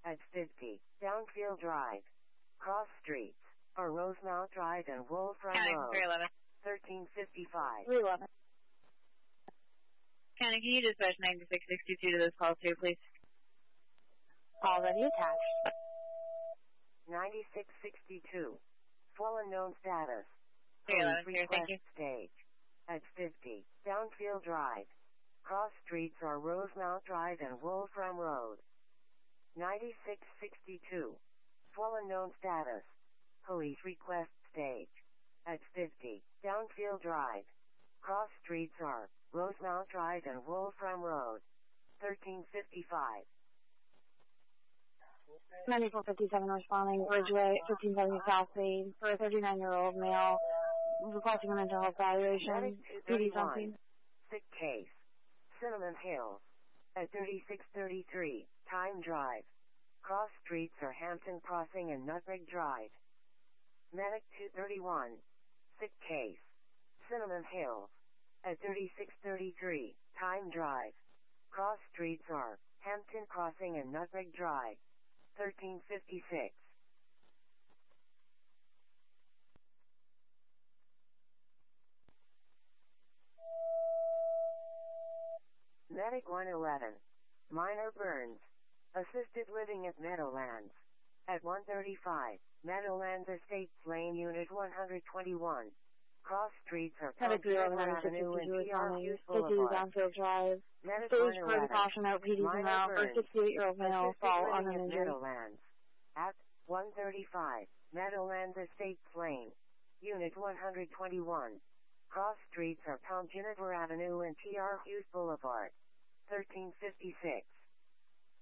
at 50. Downfield Drive. Cross Streets are Rosemount Drive and Wolfram County Road. 311. 1355. 311. County, can you dispatch 9662 to those calls too, please? Already attached. 9662. Full unknown status. 311 Police here, thank request you. stage. At 50. Downfield Drive. Cross Streets are Rosemount Drive and Wolfram Road. 9662. Full unknown status. Police request stage. At 50. Downfield Drive. Cross Streets are Rosemount Drive and Wolfram Road. 1355. 9457 responding, Ridgeway, 1570 South Main, for a 39-year-old male requesting a mental health evaluation. PD something. Sick case. Cinnamon Hills. At 3633. Time Drive. Cross Streets are Hampton Crossing and Nutmeg Drive. Medic 231. Sick case. Cinnamon Hills. At 3633. Time Drive. Cross Streets are Hampton Crossing and Nutmeg Drive. 1356. Medic 111. Minor burns. Assisted living at Meadowlands. At 135. Meadowlands Estates Lane Unit 121. Cross Streets are Medic Continental 311 Avenue and responding, PR Hughes 52 Boulevard. Downfield Drive. Medic Stage for 111. precaution out PD's Minor amount for burns. 68-year-old male Assisted fall living at uninjured. Meadowlands. At 135. Meadowlands Estates Lane. Unit 121. Cross Streets are Tom Juniper Avenue and PR Hughes Boulevard. 1356.